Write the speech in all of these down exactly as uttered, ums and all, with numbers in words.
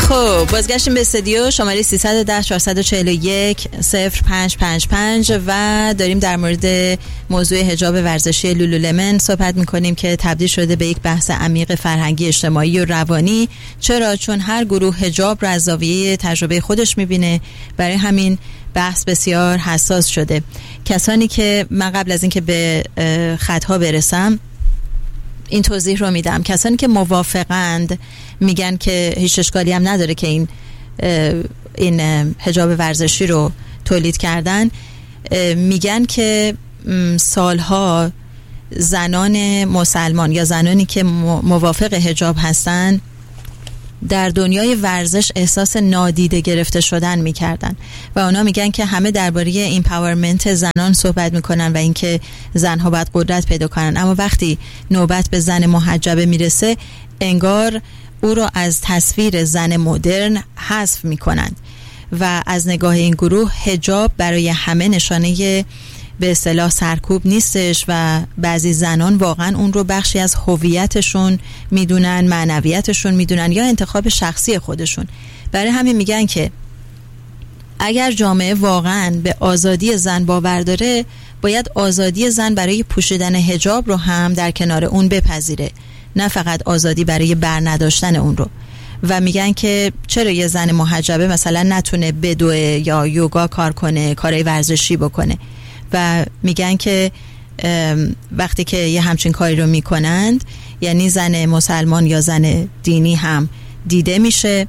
خب بازگشتیم به استودیو شماره سیصد و ده چهارصد و چهل و یک صفر پنج پنج پنج و داریم در مورد موضوع حجاب ورزشی لولولمن صحبت میکنیم که تبدیل شده به یک بحث عمیق فرهنگی، اجتماعی و روانی. چرا؟ چون هر گروه حجاب را از زاویه تجربه خودش میبینه، برای همین بحث بسیار حساس شده. کسانی که من قبل از اینکه به خطها برسم این توضیح رو میدم، کسانی که موافقند میگن که هیچ اشکالی هم نداره که این این حجاب ورزشی رو تولید کردن، میگن که سالها زنان مسلمان یا زنانی که موافق حجاب هستن در دنیای ورزش احساس نادیده گرفته شدن میکردن و اونا میگن که همه درباره ایمپاورمنت زنان صحبت میکنن و اینکه زنها باید قدرت پیدا کنن، اما وقتی نوبت به زن محجبه میرسه انگار او رو از تصویر زن مدرن حذف میکنن و از نگاه این گروه حجاب برای همه نشانه به اصطلاح سرکوب نیستش و بعضی زنان واقعا اون رو بخشی از هویتشون میدونن، معنویتشون میدونن یا انتخاب شخصی خودشون. برای همین میگن که اگر جامعه واقعا به آزادی زن باور داره باید آزادی زن برای پوشیدن حجاب رو هم در کنار اون بپذیره، نه فقط آزادی برای برنداشتن اون رو. و میگن که چرا یه زن محجبه مثلا نتونه بدوه یا یوگا کار کنه، کارهای ورزشی بکنه. و میگن که وقتی که یه همچین کاری رو میکنند یعنی زن مسلمان یا زن دینی هم دیده میشه.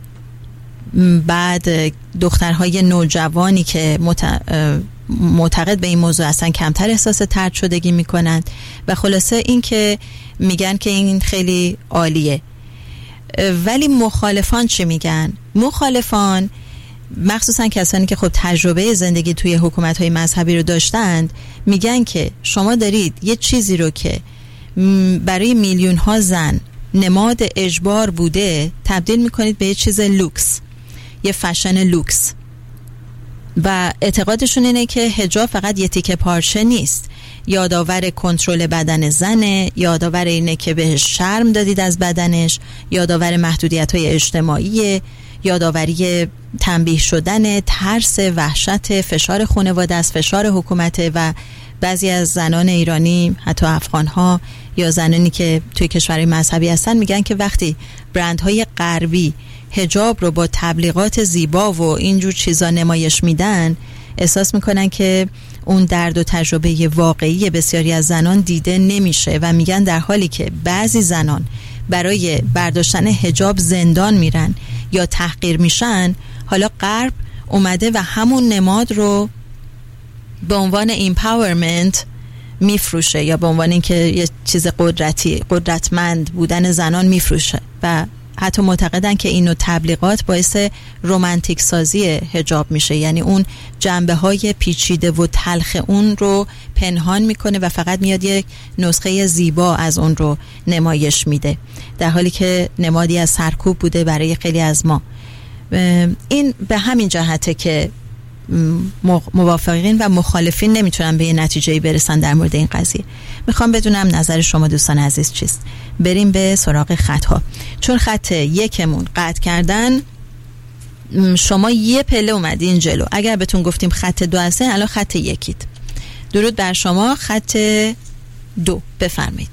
بعد دخترهای نوجوانی که معتقد به این موضوع هستن کمتر احساس طرد شدگی میکنند و خلاصه این که میگن که این خیلی عالیه. ولی مخالفان چی میگن؟ مخالفان مخصوصا کسانی که خب تجربه زندگی توی حکومت‌های مذهبی رو داشتند میگن که شما دارید یه چیزی رو که برای میلیون ها زن نماد اجبار بوده تبدیل میکنید به یه چیز لوکس، یه فشن لوکس. و اعتقادشون اینه که حجاب فقط یه تیکه پارچه نیست، یادآور کنترل بدن زنه، یادآور اینه که بهش شرم دادید از بدنش، یادآور محدودیت‌های اجتماعی، یادآوری تنبیه شدن، ترس، وحشت، فشار خانواده است، فشار حکومت. و بعضی از زنان ایرانی حتی افغان‌ها یا زنانی که توی کشورهای مذهبی هستن میگن که وقتی برندهای غربی حجاب رو با تبلیغات زیبا و اینجور چیزا نمایش میدن احساس میکنن که اون درد و تجربه واقعی بسیاری از زنان دیده نمیشه و میگن در حالی که بعضی زنان برای برداشتن حجاب زندان میرن یا تحقیر میشن، حالا غرب اومده و همون نماد رو به عنوان ایمپاورمنت میفروشه یا به عنوان اینکه یه چیز قدرتی، قدرتمند بودن زنان میفروشه و حتی معتقدن که اینو تبلیغات باعث رمانتیک سازی حجاب میشه، یعنی اون جنبه های پیچیده و تلخ اون رو پنهان میکنه و فقط میاد یک نسخه زیبا از اون رو نمایش میده، در حالی که نمادی از سرکوب بوده برای خیلی از ما. این به همین جهته که موافقین و مخالفین نمیتونن به یه نتیجه‌ای برسن در مورد این قضیه. میخوام بدونم نظر شما دوستان عزیز چیست. بریم به سراغ خطها، چون خط یکمون قطع کردن. شما یه پله اومدین جلو، اگر بهتون گفتیم خط دو هستن الان خط یکید. درود بر شما، خط دو بفرمایید.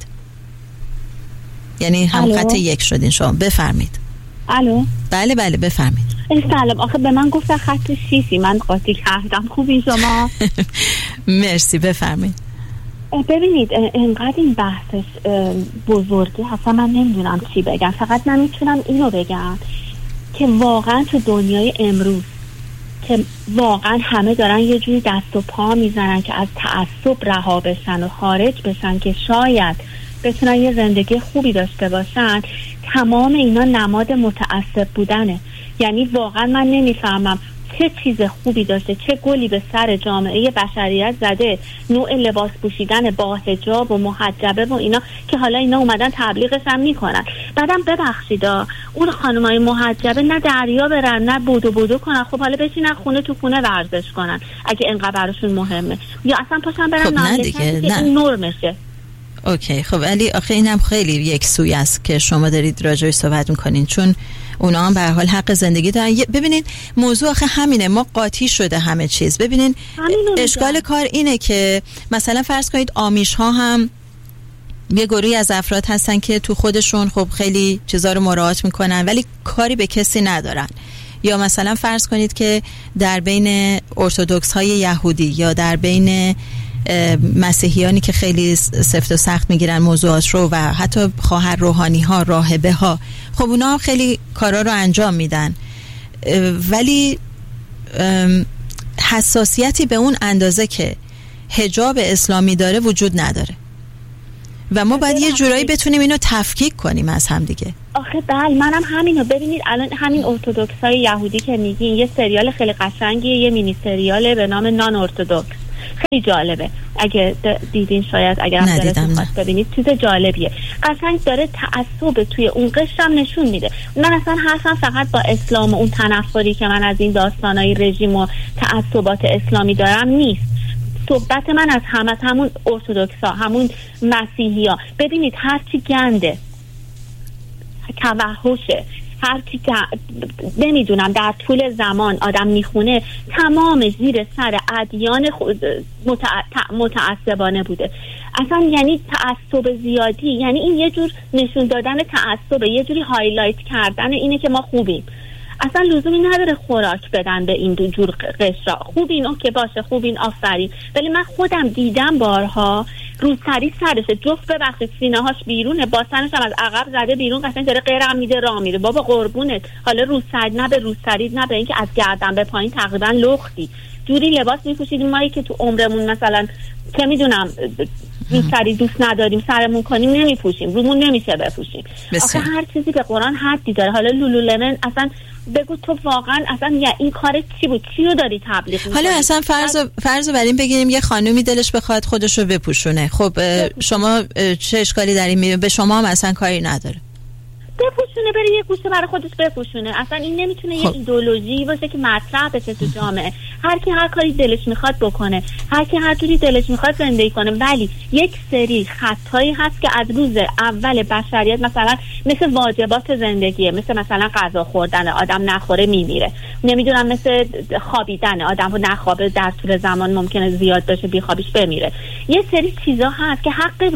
یعنی هم الو. خط یک شدین شما، بفرمایید. الو. بله بله بفرمایید. سلام. آخه به من گفتن خط شیشی، من قاطی کردم. خوبی شما؟ مرسی، بفرمایید. ببینید اینقدر این بحثش بزرگی اصلا من نمیدونم چی بگم، فقط من میتونم اینو بگم که واقعا تو دنیای امروز که واقعا همه دارن یه جوری دست و پا میزنن که از تعصب رها بشن و خارج بشن که شاید بتونن یه زندگی خوبی داشته باشن، تمام اینا نماد متعصب بودنه. یعنی واقعا من نمیفهمم چه چیز خوبی داشته، چه گلی به سر جامعه بشریت زده نوع لباس پوشیدن با حجاب و محجبه و اینا که حالا اینا اومدن تبلیغش هم میکنن. بعدم ببخشید اون خانمای محجبه نه دریا برن نه بودو بودو کنن، خب حالا بشینن خونه تو خونه ورزش کنن اگه اینقدر براشون مهمه، یا اصلا پاشن برن خب مملکتی که این نرمشه. اوکی. خب ولی آخه اینم خیلی یک سوی است که شما دارید راجعش صحبت میکنین، چون اونا هم به هر حال حق زندگی دارن. ببینین موضوع آخه همینه، ما قاطی شده همه چیز. ببینین اشکال کار اینه که مثلا فرض کنید آمیش ها هم یه گروهی از افراد هستن که تو خودشون خب خیلی چیزا رو مراعات میکنن ولی کاری به کسی ندارن. یا مثلا فرض کنید که در بین ارتدوکس های یهودی یا در بین مسیحیانی که خیلی سفت و سخت میگیرن موضوعات رو و حتی خواهر روحانی ها، راهبه ها، خب اونا هم خیلی کارا رو انجام میدن ولی حساسیتی به اون اندازه که حجاب اسلامی داره وجود نداره و ما باید یه جورایی بتونیم اینو تفکیک کنیم از هم دیگه. آخه بله منم همینو. ببینید الان همین ارتدوکسای یهودی که میگین یه سریال خیلی قشنگیه، یه مینی سریاله به نام نان ارتدوکس، خیلی جالبه. اگه دیدین شاید اگر هم دلتون خواست ببینید چیز جالبیه. قشنگ داره تعصب توی اون قشرم نشون میده. من اصلا حرفم فقط با اسلام و اون تنفری که من از این داستانای رژیم و تعصبات اسلامی دارم نیست. صحبت من از هم از همون ارتدوکسا، همون مسیحی ها. ببینید هر چی گنده، توحشه، هر چی نمیدونم در طول زمان آدم میخونه تمام زیر سر ادیان متعصبانه بوده. اصلا یعنی تعصب زیادی، یعنی این یه جور نشون دادن تعصبه، یه جوری هایلایت کردن اینه که ما خوبیم. اصلا لزومی نداره خوراک بدن به این دو جور قشرا. خوبین اوکی باشه، خوبین آفرین، ولی من خودم دیدم بارها روسری سرشه جفت ببخشید سینه هاش بیرونه، باسنش هم از عقب زده بیرون، قشنگ داره غیرم میده راه میره. بابا قربونت، حالا روسری نه به روسری نه به اینکه از گردن به پایین تقریبا لختی جوری لباس میپوشیدیم مایی که تو عمرمون مثلا که میدونم روسری دوست نداریم سرمون کنیم نمیپوشیم، رومون نمیشه بپوشیم. آخه هر چیزی به قرآن حدی داره. حالا لولولمن اصلا بگو تو واقعا اصلا یا این کار چی بود، چی رو داری تبلیغ می‌کنی؟ حالا اصلا فرض فرض بر این بگیریم یه خانومی دلش بخواد خودش رو بپوشونه، خب شما چه اشکالی در این میبینید؟ به شما هم اصلا کاری نداره بپوشونه، بره یه گوشه برای خودش بپوشونه. اصلا این نمیتونه خب. یه ایدئولوژی باشه که مطرح بشه تو جامعه. هر کی هر کاری دلش میخواد بکنه، هر کی هر جوری دلش میخواد زندگی کنه، ولی یک سری خطایی هست که از روز اول بشریت مثلا مثل واجبات زندگیه، مثل مثلا غذا خوردن، آدم نخوره میمیره، نمیدونم مثل خوابیدن، آدم رو نخوابه در طول زمان ممکنه زیاد بشه بیخوابیش بمیره. یه سری چیزا هست که حق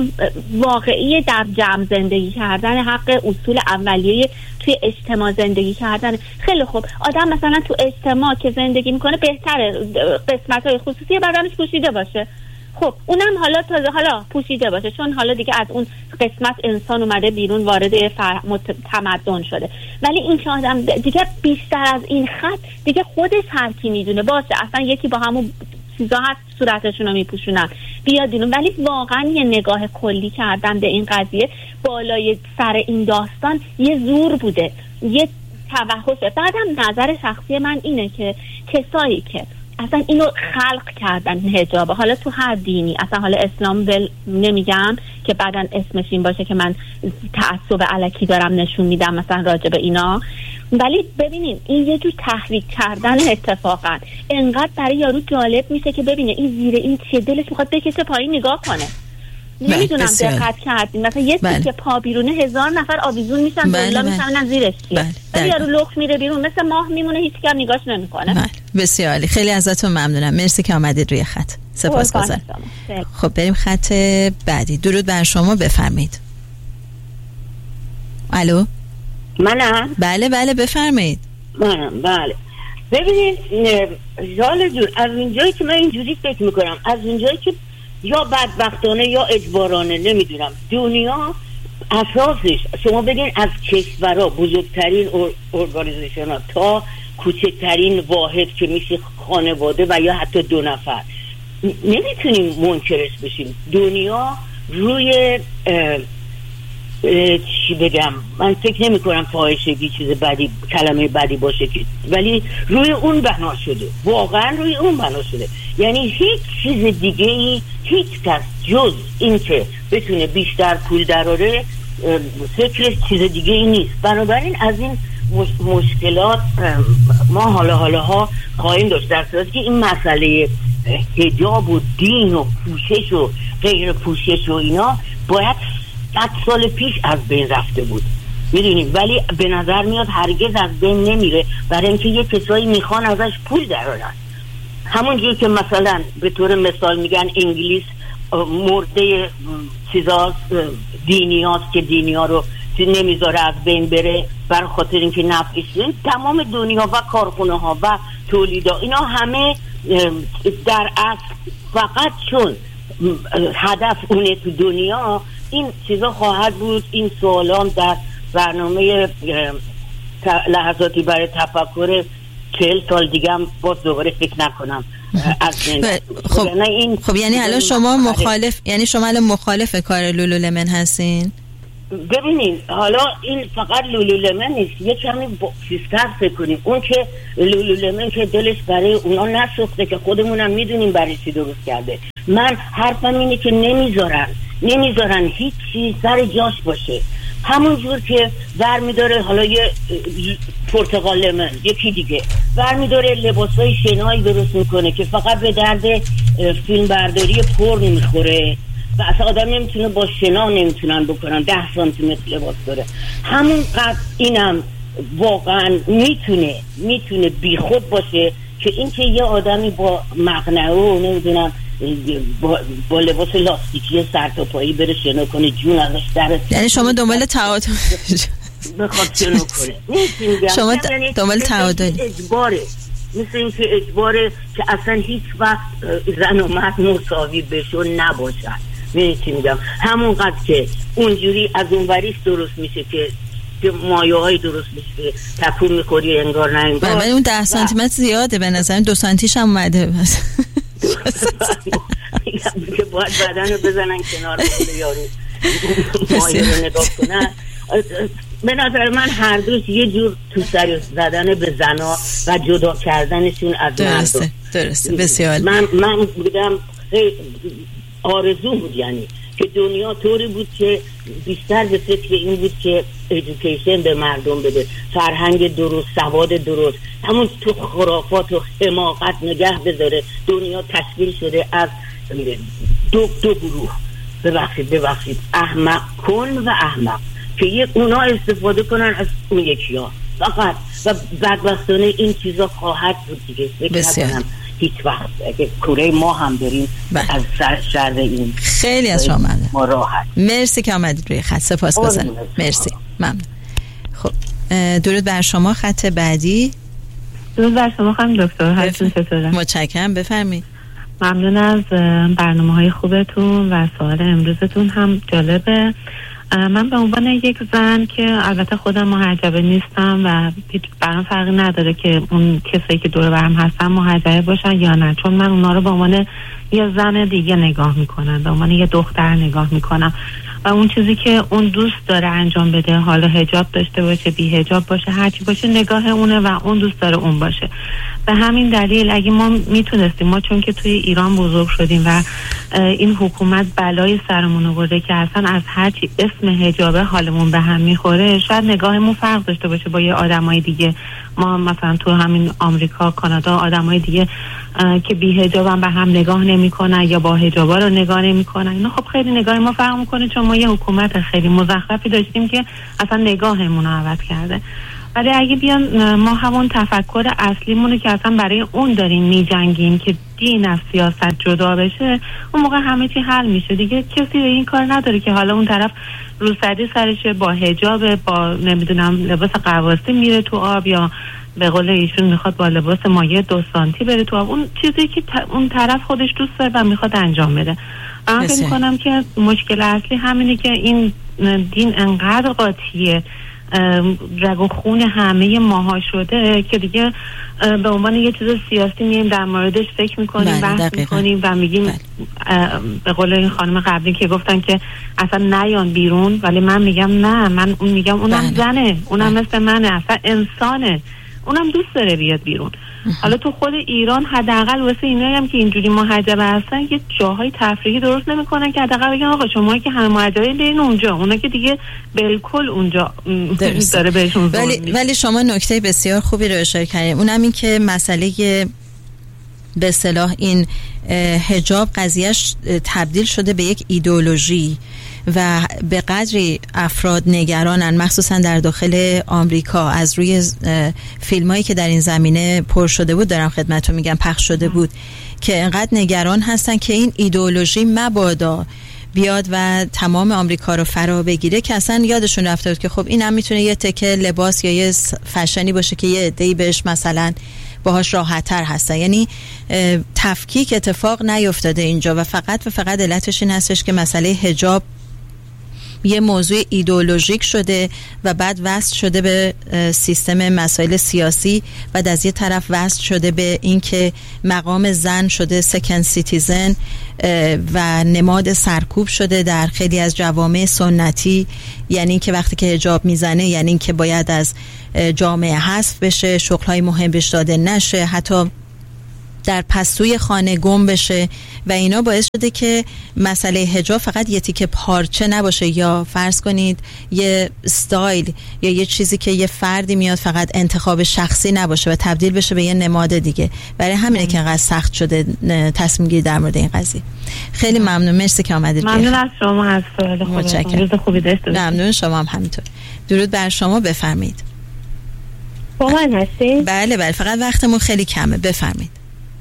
واقعی در جمع زندگی کردن، حق اصول اولیه توی اجتماع زندگی کردن. خیلی خوب آدم مثلا تو اجتماع که زندگی میکنه بهتره قسمت‌های خصوصی بدنش پوشیده باشه. خب اونم حالا تازه حالا پوشیده باشه چون حالا دیگه از اون قسمت انسان اومده بیرون، وارد فر... تمدن شده. ولی این که آدم دیگه بیشتر از این خط دیگه خودش هر کی میدونه باشه، اصلا یکی با همون چیزا هست صورتشون رو میپوشونن بیادینون، ولی واقعا یه نگاه کلی کردن به این قضیه بالای سر این داستان یه زور بوده، یه توحشه. بعدم نظر شخصی من اینه که کسایی که اصلا اینو خلق کردن حجاب، حالا تو هر دینی، اصلا حالا اسلام ول نمیگم که بعدن اسمش این باشه که من تعصب الکی دارم نشون میدم مثلا راجع به اینا، ولی ببینین این یه جور تحریک کردن اتفاقا انقدر برای یارو جالب میشه که ببینه این زیر این چیه، دلش میخواد بکشه پایین نگاه کنه. نمیدونم دقت کردین مثلا یه تیکه پا بیرونه هزار نفر آویزون میشن دلا میشن زیرش چیه، ولی یارو لخت میره بیرون مثل ماه میمونه، هیچ کی هم نگاش نمیکنه. بله بسیار عالی، خیلی ازتون ممنونم، مرسی که آمدید روی خط. سپاسگزارم. خب بریم خط بعدی. درود بر شما، بفرمایید. الو منم؟ بله بله بفرمایید. منم بله. ببینید جال جون از اینجایی که من اینجوری فکر میکنم، از اینجایی که یا بدبختانه یا اجبارانه نمیدونم دنیا اساسش شما بگین از کشورها بزرگترین ارگانیزیشن ها تا کوچکترین واحد که میشه خانواده و یا حتی دو نفر نمیتونیم منکرش بشیم. دنیا روی اه اه چی بگم، من فکر نمی کنم فاحشگی چیز بدی کلمه بدی باشه که، ولی روی اون بنا شده، واقعا روی اون بنا شده. یعنی هیچ چیز دیگه ای هیچ کس جز این که بتونه بیشتر پول دراره فکرش چیز دیگه ای نیست. بنابراین از این مش- مشکلات ما حالا حالا ها خواهیم داشت، در صورتی که این مسئله حجاب و دین و پوشش و غیر پوشش و اینا باید صد سال پیش از بین رفته بود، میدونیم، ولی به نظر میاد هرگز از بین نمیره، برای اینکه یه کسایی میخوان ازش پول درارن. همونجور که مثلا به طور مثال میگن انگلیس مرده چیزا دینی هاست که دینی ها رو نمیذاره از بین بره برای خاطر اینکه نفعش، تمام دنیا و کارخونه ها و تولیدا اینا همه در اصل فقط چون هدف اونه تو دنیا این چیزا خواهد بود. این سوالام در برنامه لحظاتی برای تفکر چهل سال دیگه هم باز دوباره فکر نکنم از خب این خب یعنی الان شما مخالف، یعنی شما الان مخالف کار لولولمن هستین؟ ببینید حالا این فقط لولولمن نیست، یه کمی چیزتر فکر کنیم. اون که لولولمن که دلش برای اونا نسوخته که خودمونم میدونیم برای چی درست کرده. من حرفم اینه که نمیذارن نمیذارن هیچ چیز سر جاش باشه. همون جور که برمیداره حالا یه پرتقال لمن یکی دیگه برمیداره لباسای شنایی درست میکنه که فقط به درد فیلم برداری پورن میخوره و اصلا آدم نمیتونه با شنا نمیتونن بکنن، ده سانتی متر لباس داره. همون قد اینم واقعا میتونه میتونه بی خود باشه که اینکه یه آدمی با مقنعه و نمیدونم با, با لباس لاستیکی سر تا پایی بره شنا کنه جون ازش در، یعنی شما دنبال تعادل بخواد شنا کنه. شما دنبال تعادل اجباره، مثل این که اجباره که اصلا هیچ وقت زن و مرد مساوی بشون نباشن. میدونی چی میگم؟ همونقدر که اونجوری از اونوریش درست میشه که که مایه های درست میشه تکون میخوری انگار نه انگار، ولی اون ده سانتی متر زیاده به نظر. دو سانتیش هم اومده بس که باید بدن رو بزنن کنار خود یارو مایه رو نگاه کنن. به نظر من هر دوش یه جور تو سر زدن به زنا و جدا کردنشون از درسته. مردم. درسته بسیار. من من بودم آرزو بود یعنی که دنیا طوری بود که بیشتر به فکر این بود که ایژوکیشن به مردم بده، فرهنگ درست، سواد درست، همون تو خرافات و حماقت نگه بذاره. دنیا تشکیل شده از دو دو گروه، ببخشید ببخشید احمق کن و احمق، که یک اونا استفاده کنن از اون یکی ها فقط، و بدبختانه این چیزا خواهد بود دیگه. فکر نکنم هیچ وقت اگه کره ما هم بریم از شر این خیلی از شما ممنون. ما راحت. مرسی که آمدید روی خط. سپاس گذارم. مرسی. ممنون. خب درود بر شما. خط بعدی. درود بر شما خانم دکتر. حالتون چطوره؟ متشکرم. بفرمایید. ممنون از برنامه‌های خوبتون و سوال امروزتون هم جالبه. من به عنوان یک زن که البته خودم محجبه نیستم و برام فرقی نداره که اون کسایی که دور برم هستن محجبه باشن یا نه، چون من اونا رو به عنوان یه زن دیگه نگاه میکنم، به عنوان یه دختر نگاه میکنم و اون چیزی که اون دوست داره انجام بده، حالا حجاب داشته باشه بی حجاب باشه هرچی باشه نگاه اونه و اون دوست داره اون باشه. به همین دلیل اگه ما میتونستیم، ما چون که توی ایران بزرگ شدیم و این حکومت بلای سرمون آورده که اصلا از هرچی اسم حجابه حالمون به هم میخوره، شاید نگاهمون فرق داشته باشه با یه آدمای دیگه. ما مثلا تو همین آمریکا، کانادا آدمای دیگه که بی حجاب هم به هم نگاه نمیکنن یا با حجابا رو نگاه نمیکنن، اینا خب خیلی نگاه ما فرق میکنه، چون ما یه حکومت خیلی مزخرفی داشتیم که اصلا نگاهمون رو عوض کرده. ولی اگه بیان ما همون تفکر اصلیمونو که اصلا برای اون داریم میجنگیم که دین از سیاست جدا بشه، اون موقع همه چی حل میشه دیگه. کسی به این کار نداره که حالا اون طرف روسری سرشه با حجاب، با نمیدونم لباس قواسی میره تو آب، یا به قول ایشون میخواد با لباس مایه دو سانتی بره تو آب. اون چیزی که اون طرف خودش دوست داره و میخواد انجام بده. من فکر میکنم که مشکل اصلی همینه که این دین انقدر قاطیه، رگ و خون همه ماها شده که دیگه به عنوان یه چیز سیاسی مییم در موردش فکر میکنیم، بحث میکنیم و میگیم به قول این خانم قبلی که گفتن که اصلا نیان بیرون، ولی من میگم نه، من اون میگم اونم بله. زنه، اونم بله. مثل منه، اصلا انسانه، اونم دوست داره بیاد بیرون. حالا تو خود ایران حداقل واسه اینایی هم که اینجوری محجبه هستن یه جاهای تفریحی درست نمیکنن که حداقل بگن آقا شما که همه محجبه برین اونجا، اونا که دیگه بالکل اونجا داره بهشون زور ولی میشه. ولی شما نکته بسیار خوبی رو اشاره کردید، اونم این که مسئله به اصطلاح این حجاب قضیهش تبدیل شده به یک ایدئولوژی و به قدری افراد نگرانن، مخصوصا در داخل آمریکا، از روی فیلمایی که در این زمینه پر شده بود، دارم خدمتتون میگم پخش شده بود، که انقدر نگران هستن که این ایدئولوژی مبادا بیاد و تمام آمریکا رو فرا بگیره، که اصلا یادشون رفته بود که خب این هم میتونه یه تکه لباس یا یه فشنی باشه که یه عده‌ای بهش مثلا باهاش راحت‌تر هستن. یعنی تفکیک اتفاق نیفتاده اینجا و فقط و فقط علتش این هستش که مسئله حجاب یه موضوع ایدئولوژیک شده و بعد وصل شده به سیستم مسائل سیاسی، بعد از یه طرف وصل شده به این که مقام زن شده سکند سیتیزن و نماد سرکوب شده در خیلی از جوامع سنتی. یعنی که وقتی که حجاب میزنه یعنی که باید از جامعه حذف بشه، شغل‌های مهم بهش داده نشه، حتی در پستوی خانه گم بشه و اینا باعث شده که مسئله حجاب فقط یه تیکه پارچه نباشه یا فرض کنید یه استایل یا یه چیزی که یه فردی میاد فقط انتخاب شخصی نباشه و تبدیل بشه به یه نماد دیگه. برای همینه که انقدر سخت شده تصمیم گیری در مورد این قضیه. خیلی ممنون، مرسی که آمدید. ممنون از شما از سوال خوبتون. روز خوبی داشته باشید. ممنون، شما هم همینطور. درود بر شما، بفرمایید. با من هستین؟ بله بله، فقط وقتمون خیلی کمه، بفرمایید.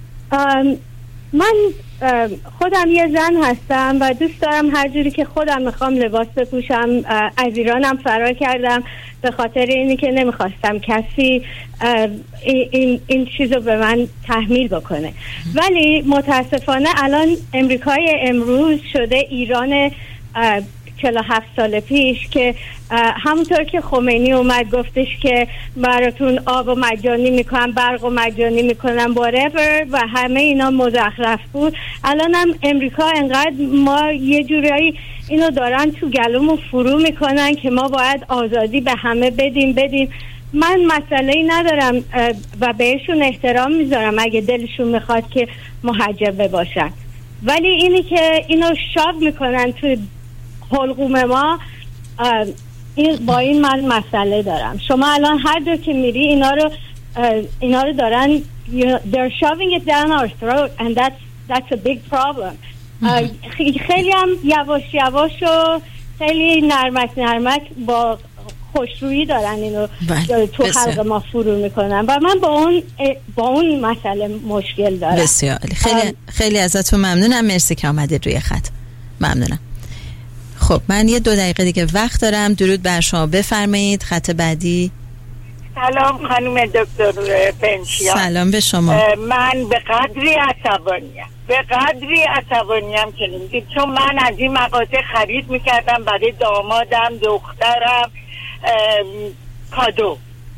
من خودم یه زن هستم و دوست دارم هر جوری که خودم میخوام لباس بپوشم. از ایرانم فرار کردم به خاطر اینی که نمیخواستم کسی این, این چیزو به من تحمیل بکنه. ولی متاسفانه الان امریکای امروز شده ایران چهل و هفت سال پیش که همونطور که خمینی اومد گفتش که براتون آب و مجانی میکنم، برق و مجانی میکنم، whatever، و همه اینا مزخرف بود. الان هم امریکا انقدر ما یه جورایی اینو دارن تو گلومو فرو میکنن که ما باید آزادی به همه بدیم بدیم. من مسئله‌ای ندارم و بهشون احترام میذارم اگه دلشون میخواد که محجبه باشن، ولی اینی که اینو شاب میکنن تو حلقوم ما، این با این من مسئله دارم. شما الان هر جا که میری اینا رو اینا رو دارن you know, they're shoving it down our throat and that's that's a big problem. خیلی هم یواش یواش و خیلی نرمک نرمک با خوشرویی دارن اینو تو حلق ما فرو میکنن و من با اون با اون مسئله مشکل دارم. بسیار خیلی خیلی ازتون ممنونم، مرسی که آمدید روی خط. ممنونم. خب من یه دو دقیقه دیگه وقت دارم. درود بر شما، بفرمایید. خط بعدی. سلام خانم دکتر پنشیا. سلام به شما. من به قدری عصبانیم به قدری عصبانیم که نمیدید، چون من از این مقاطع خرید میکردم برای دامادم دخترم کادو،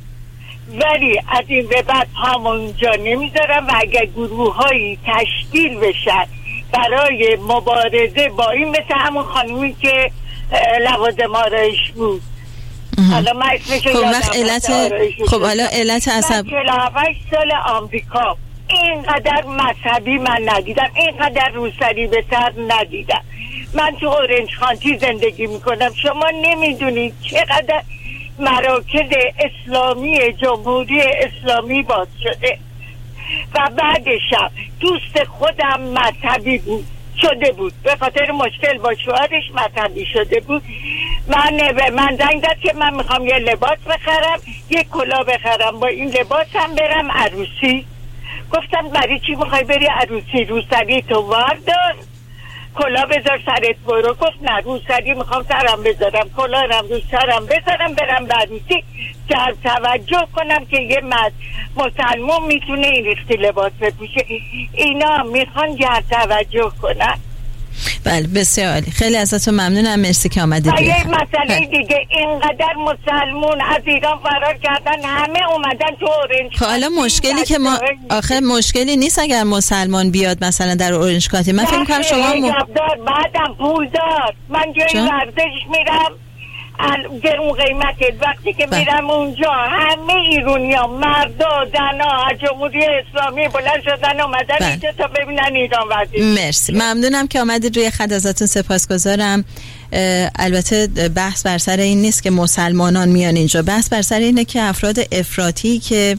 ولی از این به بعد همونجا نمیذارم و اگر گروه هایی تشکیل بشن برای مبارزه با این، مثل همون خانومی که لوازم آرایش بود، حالا من اسمشو یادم علت خب حالا علت عصب چهل و هفت سال آمریکا اینقدر مذهبی من ندیدم، اینقدر روسری به سر ندیدم. من تو اورنج کانتی زندگی میکنم، شما نمیدونید چقدر مراکز اسلامی جمهوری اسلامی باز شده و بعدشم دوست خودم مذهبی بود شده بود، به خاطر مشکل با شوهرش مذهبی شده بود. من به من زنگ داد که من میخوام یه لباس بخرم، یه کلاه بخرم، با این لباس هم برم عروسی. گفتم برای چی میخوای بری عروسی؟ روسری تو واردار، کلاه بذار سرت برو. گفت نه، روسری میخوام سرم بذارم، کلاهم رو سرم بذارم برم به عروسی، جلب توجه کنم که یه مرد مسلمان میتونه این ریختی لباس بپوشه. اینا میخوان جلب توجه کنن. بله بسیار عالی، خیلی ازتون ممنونم، مرسی که آمدید. و یه مسئله دیگه، اینقدر مسلمون از ایران فرار کردن، همه اومدن تو اورنج. حالا مشکلی که ما آخه مشکلی نیست اگر مسلمان بیاد مثلا در اورنج کانتی. من فکر می‌کنم شما م... بعدم پول دار، من جای ورزش میرم گرون قیمته، وقتی که میرم اونجا همه ایرانی‌ها، مردا زنا از جمهوری اسلامی بلند شدن اومدن بله. اینجا تا ببینن ایران ورزش. مرسی، ممنونم که آمدید روی خط، ازتون سپاسگزارم. البته بحث بر سر این نیست که مسلمانان میان اینجا، بحث بر سر اینه که افراد افراطی که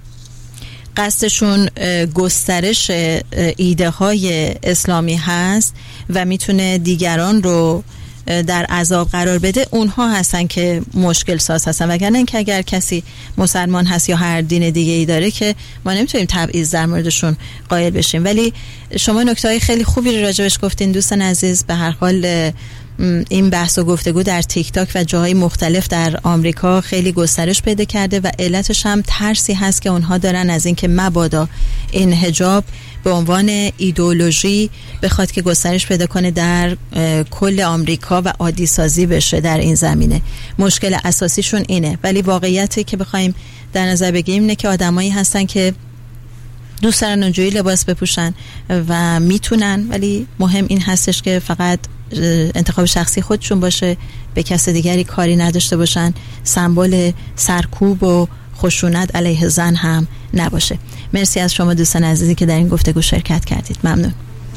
قصدشون گسترش ایده های اسلامی هست و میتونه دیگران رو در عذاب قرار بده، اونها هستن که مشکل ساز هستن. وگرنه اینکه اگر کسی مسلمان هست یا هر دین دیگه ای داره که ما نمیتونیم تبعیض در موردشون قائل بشیم. ولی شما نکته‌های خیلی خوبی رو راجبش گفتین دوستان عزیز. به هر حال این بحث و گفتگو در تیک تاک و جاهای مختلف در آمریکا خیلی گسترش پیدا کرده و علتش هم ترسی هست که اونها دارن از این که مبادا این حجاب به عنوان ایدئولوژی بخواد که گسترش پیدا کنه در کل آمریکا و عادی سازی بشه در این زمینه. مشکل اساسیشون اینه. ولی واقعیتی که بخوایم در نظر بگیریم اینه که آدمایی هستن که دوست دارن اونجوری لباس بپوشن و میتونن، ولی مهم این هستش که فقط انتخاب شخصی خودشون باشه، به کس دیگری کاری نداشته باشن، سمبل سرکوب و خشونت علیه زن هم نباشه. مرسی از شما دوستان عزیزی که در این گفتگو شرکت کردید. ممنون.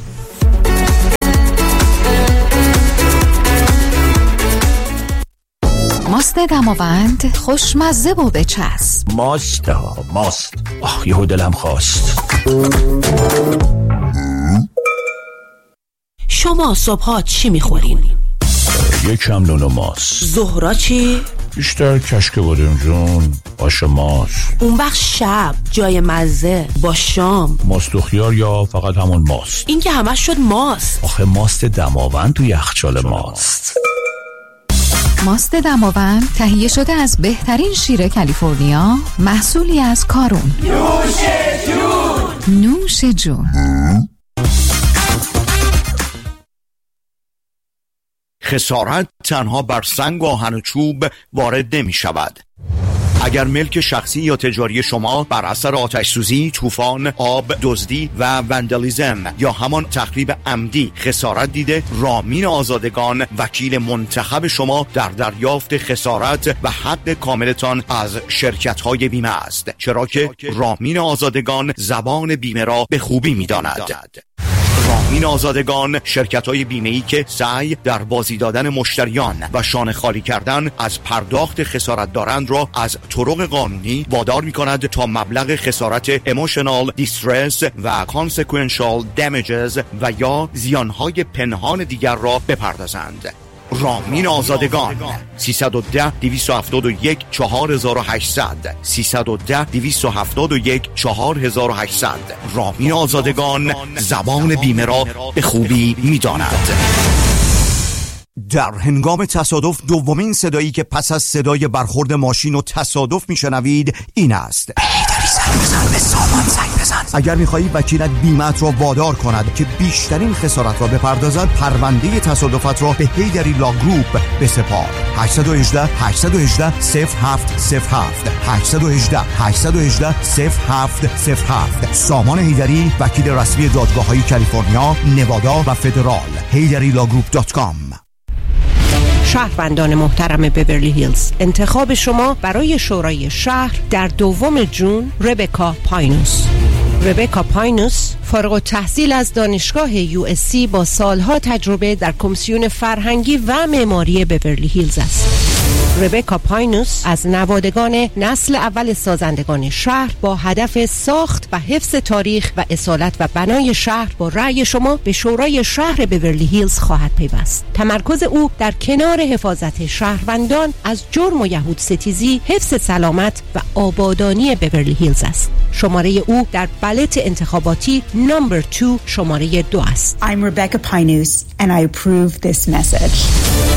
ماست دماوند خوشمزه و بچسب. ماست ها ماست. آخ یهو دلم خواست. شما صبحات چی میخورین؟ یکم نون و ماست. ظهرا چی؟ بیشتر کشک بادم جون، آش ماست. اون وقت شب جای مزه با شام ماست و خیار یا فقط همون ماست؟ این که همش شد ماست. آخه ماست دماوند تو یخچال ماست. ماست دماوند تهیه شده از بهترین شیر کالیفرنیا، محصولی از کارون. نوش جون. نوش جون. خسارت تنها بر سنگ و آهن و چوب وارد نمی شود. اگر ملک شخصی یا تجاری شما بر اثر آتش سوزی، طوفان، آب، دزدی و وندالیزم یا همان تخریب عمدی خسارت دیده، رامین آزادگان وکیل منتخب شما در دریافت خسارت و حق کاملتان از شرکت‌های بیمه است، چرا که رامین آزادگان زبان بیمه را به خوبی می‌داند. رامین آزادگان شرکت‌های بیمه‌ای که سعی در بازی دادن مشتریان و شانه خالی کردن از پرداخت خسارت دارند را از طرق قانونی وادار می‌کند تا مبلغ خسارت emotional distress و consequential damages و یا زیانهای پنهان دیگر را بپردازند. رامین آزادگان سیصد و ده دویست و هفتاد و یک چهار هزار و هشتصد سیصد و ده دویست و هفتاد و یک چهار هزار و هشتصد. رامین آزادگان زبان بیمه را به خوبی می‌داند. در هنگام تصادف دومین صدایی که پس از صدای برخورد ماشین و تصادف میشنوید این است: هیدری زنگ بزن، به سامان زنگ بزن. اگر میخواهی وکیلت بیمه‌ات را وادار کند که بیشترین خسارت را بپردازد، پرونده تصادفات را به هیدری لا گروپ بسپار. هشت یک هشت هشت یک هشت صفر هفت صفر هفت هشت یک هشت هشت یک هشت صفر هفت صفر هفت. سامان هیدری، وکیل رسمی دادگاه‌های کالیفرنیا، نوادا و فدرال. هیدری لا گروپ دات کام. شهروندان محترم بیورلی هیلز، انتخاب شما برای شورای شهر در دوم جون ربکا پاینوس. ربکا پاینوس فارغ التحصیل از دانشگاه یو اس سی با سالها تجربه در کمیسیون فرهنگی و معماری بیورلی هیلز است. ربکا پاینوس از نوادگان نسل اول سازندگان شهر با هدف ساخت و حفظ تاریخ و اصالت و بنای شهر با رأی شما به شورای شهر بیورلی هیلز خواهد پیوست. تمرکز او در کنار حفاظت شهروندان از جرم و یهود ستیزی، حفظ سلامت و آبادانی بیورلی هیلز است. شماره او در بلت انتخاباتی نمبر دو شماره دو است. I'm Rebecca Pinus and I approve this message.